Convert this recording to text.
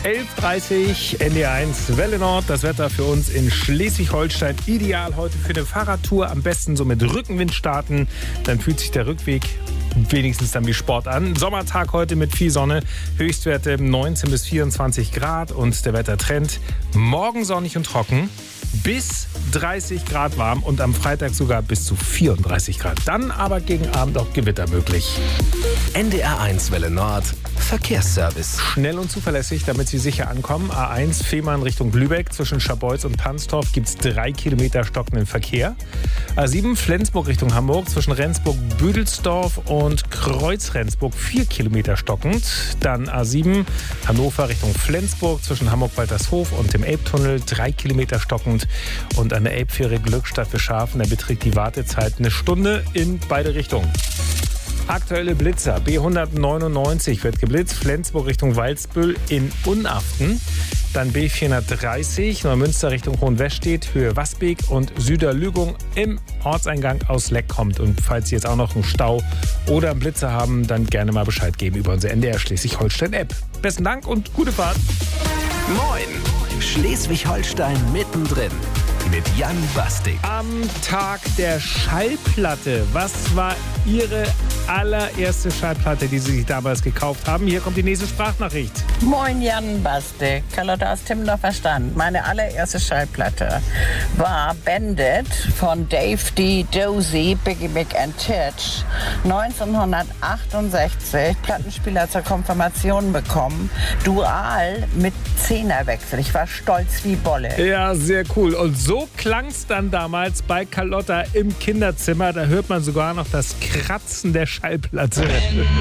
11.30 NDR1 Welle Nord. Das Wetter für uns in Schleswig-Holstein ideal heute für eine Fahrradtour. Am besten so mit Rückenwind starten. Dann fühlt sich der Rückweg wenigstens dann wie Sport an. Sommertag heute mit viel Sonne. Höchstwerte 19 bis 24 Grad. Und der Wettertrend morgen sonnig und trocken. Bis 30 Grad warm und am Freitag sogar bis zu 34 Grad. Dann aber gegen Abend auch Gewitter möglich. NDR1 Welle Nord Verkehrsservice. Schnell und zuverlässig, damit Sie sicher ankommen. A1 Fehmarn Richtung Lübeck. Zwischen Scharbeutz und Pansdorf gibt es 3 Kilometer stockenden Verkehr. A7 Flensburg Richtung Hamburg. Zwischen Rendsburg-Büdelsdorf und Kreuz-Rendsburg 4 Kilometer stockend. Dann A7 Hannover Richtung Flensburg. Zwischen Hamburg-Waltershof und dem Elbtunnel 3 Kilometer stockend. Und an der Elbfähre Glückstadt für Schafen, da beträgt die Wartezeit eine Stunde in beide Richtungen. Aktuelle Blitzer. B199 wird geblitzt. Flensburg Richtung Walsbüll in Unaften. Dann B430 Neumünster Richtung Hohenwestedt, Höhe Wasbeek und Süderlügung im Ortseingang aus Leck kommt. Und falls Sie jetzt auch noch einen Stau oder einen Blitzer haben, dann gerne mal Bescheid geben über unsere NDR Schleswig-Holstein-App. Besten Dank und gute Fahrt. Moin! Schleswig-Holstein mittendrin. Mit Jan Bastik. Am Tag der Schallplatte. Was war Ihre allererste Schallplatte, die Sie sich damals gekauft haben? Hier kommt die nächste Sprachnachricht. Moin Jan Bastik, Carlotta aus Timmendorfer Stand. Meine allererste Schallplatte war Bandit von Dave D. Dozy, Biggie Big and Titch. 1968 Plattenspieler zur Konfirmation bekommen. Dual mit Zehnerwechsel. Ich war stolz wie Bolle. Ja, sehr cool. Und so klang es dann damals bei Carlotta im Kinderzimmer. Da hört man sogar noch das Kratzen der Schallplatte.